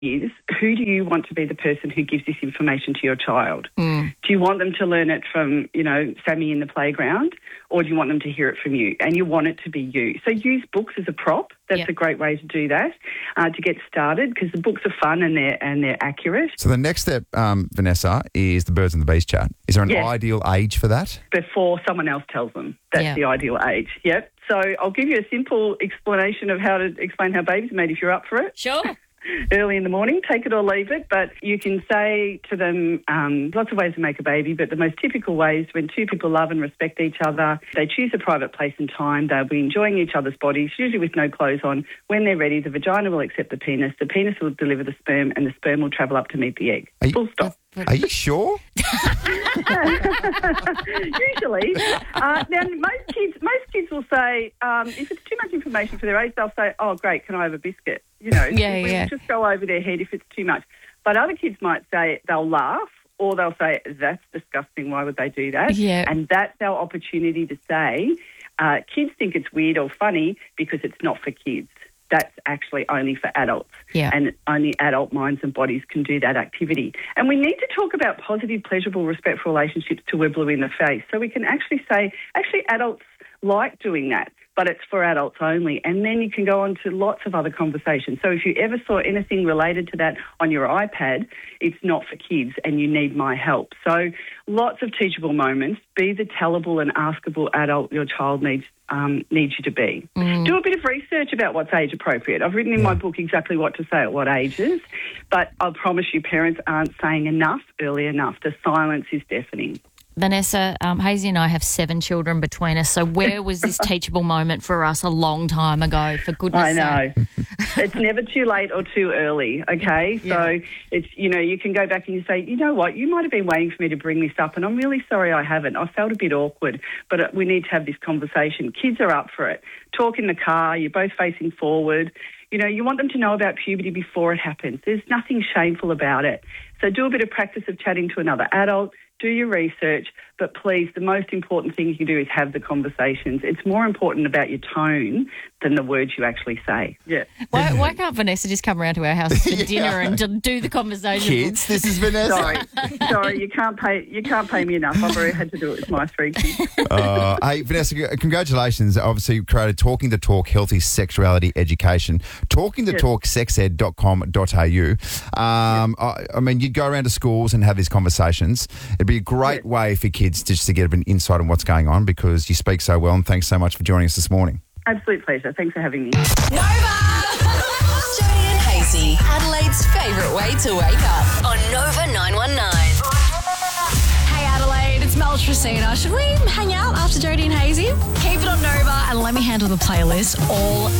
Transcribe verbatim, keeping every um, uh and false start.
is, who do you want to be the person who gives this information to your child? Mm. Do you want them to learn it from, you know, Sammy in the playground, or do you want them to hear it from you? And you want it to be you. So use books as a prop. That's yep. a great way to do that, uh, to get started, because the books are fun and they're and they're accurate. So the next step, um, Vanessa, is the Birds and the Bees chat. Is there an Yes. ideal age for that? Before someone else tells them. That's Yeah. the ideal age. Yep. So I'll give you a simple explanation of how to explain how babies are made if you're up for it. Sure. Early in the morning, take it or leave it, but you can say to them um, lots of ways to make a baby, but the most typical ways when two people love and respect each other, they choose a private place and time, they'll be enjoying each other's bodies, usually with no clothes on. When they're ready, the vagina will accept the penis, the penis will deliver the sperm, and the sperm will travel up to meet the egg. Are you- Full stop. Are you sure? Usually. Uh, now, most kids, most kids will say, um, if it's too much information for their age, they'll say, oh, great, can I have a biscuit? You know, Yeah, we yeah. just go over their head if it's too much. But other kids might say, they'll laugh, or they'll say, that's disgusting, why would they do that? Yeah. And that's our opportunity to say, uh, kids think it's weird or funny because it's not for kids. That's actually only for adults. Yeah. And only adult minds and bodies can do that activity. And we need to talk about positive, pleasurable, respectful relationships till we're blue in the face. So we can actually say, actually, adults like doing that, but it's for adults only. And then you can go on to lots of other conversations. So if you ever saw anything related to that on your iPad, it's not for kids and you need my help. So lots of teachable moments. Be the tellable and askable adult your child needs um, needs you to be. Mm. Do a bit of research about what's age appropriate. I've written in my book exactly what to say at what ages, but I promise you parents aren't saying enough early enough. The silence is deafening. Vanessa, um, Hazy and I have seven children between us, so where was this teachable moment for us a long time ago, for goodness I sake? know. It's never too late or too early, okay? Yeah. So it's, you know, you can go back and you say, you know what, you might have been waiting for me to bring this up and I'm really sorry I haven't. I felt a bit awkward, but we need to have this conversation. Kids are up for it. Talk in the car, you're both facing forward. You know, you want them to know about puberty before it happens. There's nothing shameful about it. So do a bit of practice of chatting to another adult, do your research, but please, the most important thing you can do is have the conversations. It's more important about your tone than the words you actually say. Yeah. Why, why can't Vanessa just come around to our house for dinner and d- do the conversation? Kids, this is Vanessa. Sorry, sorry, you can't pay. You can't pay me enough. I've already had to do it with my three kids. Uh, hey, Vanessa, c- congratulations. Obviously, you created Talking the Talk Healthy Sexuality Education. talking the talk sex ed dot com dot a u. Um, I, I mean, you'd go around to schools and have these conversations. It'd be a great way for kids just to get an insight on what's going on because you speak so well, and thanks so much for joining us this morning. Absolute pleasure. Thanks for having me. Nova! Jody and Hazy, Adelaide's favourite way to wake up on Nova nine one nine. Hey Adelaide, it's Mel Tracina. Should we hang out after Jody and Hazy? Keep it on Nova and let me handle the playlist all